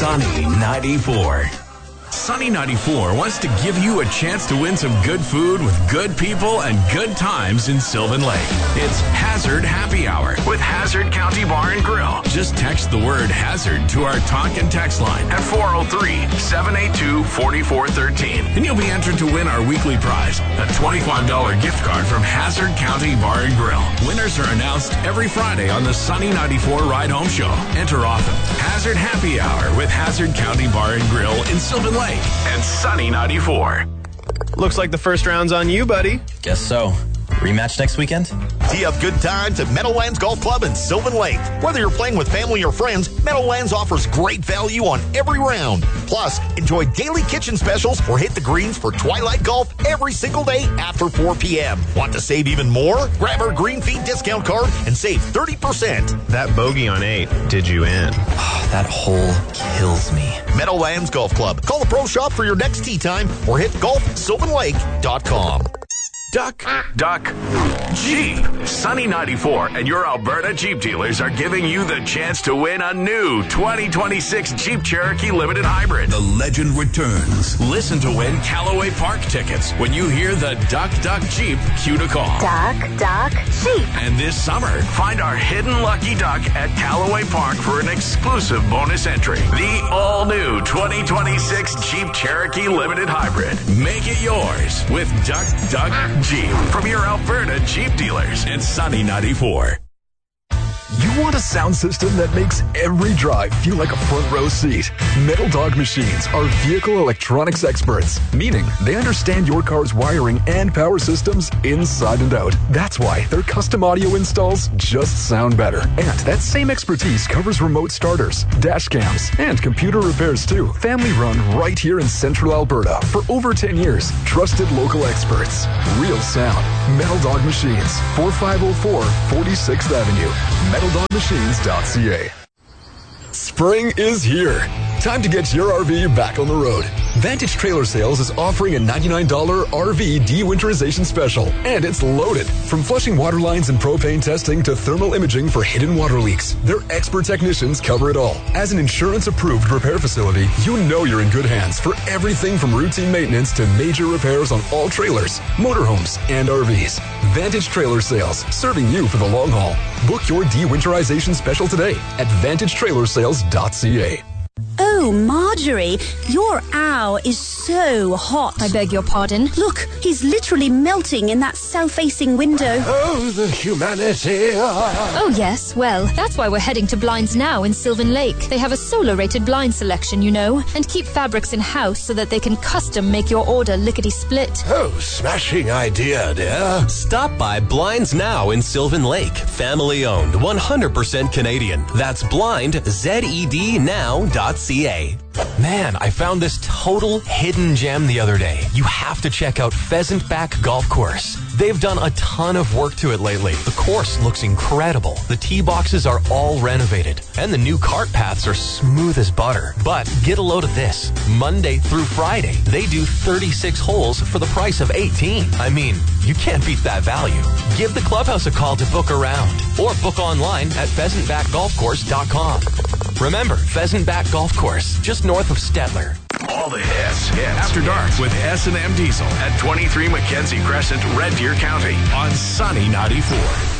Sunny 94. Sunny 94 wants to give you a chance to win some good food with good people and good times in Sylvan Lake. It's Hazard Happy Hour with Hazard County Bar and Grill. Just text the word Hazard to our talk and text line at 403-782-4413. And you'll be entered to win our weekly prize, a $25 gift card from Hazard County Bar and Grill. Winners are announced every Friday on the Sunny 94 Ride Home Show. Enter often. Hazard Happy Hour with Hazard County Bar and Grill in Sylvan Lake and Sunny 94. Looks like the first round's on you, buddy. Guess so. Rematch next weekend? Tee up good times at Meadowlands Golf Club in Sylvan Lake. Whether you're playing with family or friends, Meadowlands offers great value on every round. Plus, enjoy daily kitchen specials or hit the greens for twilight golf every single day after 4 p.m. Want to save even more? Grab our Green Feet discount card and save 30%. That bogey on 8 did you in. That hole kills me. Meadowlands Golf Club. Call the pro shop for your next tee time or hit golfsylvanlake.com. Duck, Jeep. Sunny 94 and your Alberta Jeep dealers are giving you the chance to win a new 2026 Jeep Cherokee Limited Hybrid. The legend returns. Listen to win Callaway Park tickets when you hear the Duck Jeep cue to call. Duck Jeep. And this summer, find our hidden lucky duck at Callaway Park for an exclusive bonus entry. The all-new 2026 Jeep Cherokee Limited Hybrid. Make it yours with Duck Jeep from your Alberta Jeep dealers and Sunny 94. You want a sound system that makes every drive feel like a front row seat? Metal Dog Machines are vehicle electronics experts, meaning they understand your car's wiring and power systems inside and out. That's why their custom audio installs just sound better. And that same expertise covers remote starters, dash cams, and computer repairs too. Family run right here in Central Alberta for over 10 years. Trusted local experts. Real sound. Metal Dog Machines, 4504 46th Avenue. MetalDogMachines.ca. Spring is here. Time to get your RV back on the road. Vantage Trailer Sales is offering a $99 RV de-winterization special, and it's loaded. From flushing water lines and propane testing to thermal imaging for hidden water leaks, their expert technicians cover it all. As an insurance-approved repair facility, you know you're in good hands for everything from routine maintenance to major repairs on all trailers, motorhomes, and RVs. Vantage Trailer Sales, serving you for the long haul. Book your de-winterization special today at VantageTrailerSales.ca. Oh, Marjorie, your owl is so hot. I beg your pardon? Look, he's literally melting in that south-facing window. Oh, the humanity. Oh, yes. Well, that's why we're heading to Blinds Now in Sylvan Lake. They have a solar-rated blind selection, you know, and keep fabrics in-house so that they can custom make your order lickety-split. Oh, smashing idea, dear. Stop by Blinds Now in Sylvan Lake. Family-owned, 100% Canadian. That's blindzednow.ca. Man, I found this total hidden gem the other day. You have to check out Pheasant Back Golf Course. They've done a ton of work to it lately. The course looks incredible. The tee boxes are all renovated, and the new cart paths are smooth as butter. But get a load of this. Monday through Friday, they do 36 holes for the price of 18. I mean, you can't beat that value. Give the clubhouse a call to book around, or book online at pheasantbackgolfcourse.com. Remember, Pheasant Back Golf Course, just north of Stettler. All the hits after dark with S&M Diesel at 23 Mackenzie Crescent, Red Deer County on Sunny 94.